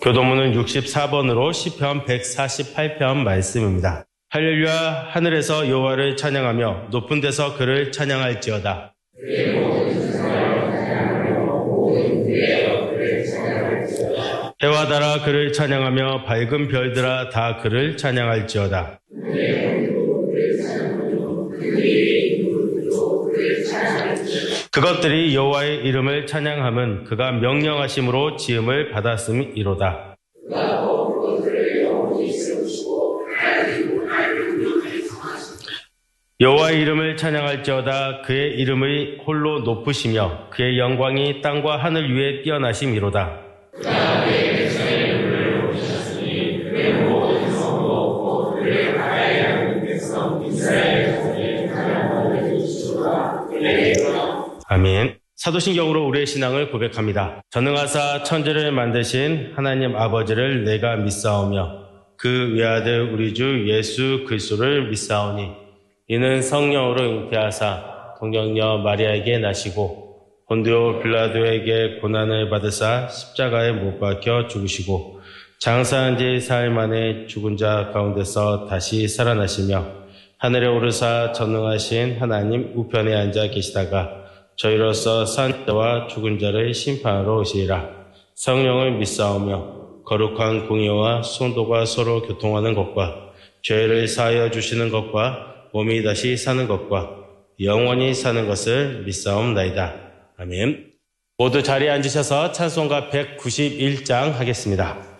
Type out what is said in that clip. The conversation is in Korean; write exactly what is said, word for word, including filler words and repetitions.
교도문은 육십사 번으로 시편 백사십팔 편 말씀입니다. 할렐루야, 하늘에서 여호와를 찬양하며 높은 데서 그를 찬양할지어다. 해와 달아 그를 찬양하며 밝은 별들아 다 그를 찬양할지어다. 그것들이 여호와의 이름을 찬양함은 그가 명령하심으로 지음을 받았음이로다. 여호와의 이름을 찬양할지어다. 그의 이름의 홀로 높으시며 그의 영광이 땅과 하늘 위에 뛰어나심이로다. 아멘. 사도신경으로 우리의 신앙을 고백합니다. 전능하사 천지를 만드신 하나님 아버지를 내가 믿사오며 그 외아들 우리 주 예수 그리스도를 믿사오니 이는 성령으로 잉태하사 동정녀 마리아에게 나시고 본디오 빌라도에게 고난을 받으사 십자가에 못 박혀 죽으시고 장사한 지 사흘 만에 죽은 자 가운데서 다시 살아나시며 하늘에 오르사 전능하신 하나님 우편에 앉아 계시다가 저희로서 산 자와 죽은 자를 심판하러 오시리라. 성령을 믿사오며 거룩한 공의와 성도가 서로 교통하는 것과 죄를 사하여 주시는 것과 몸이 다시 사는 것과 영원히 사는 것을 믿사옵나이다. 아멘. 모두 자리에 앉으셔서 찬송가 백구십일 장 하겠습니다.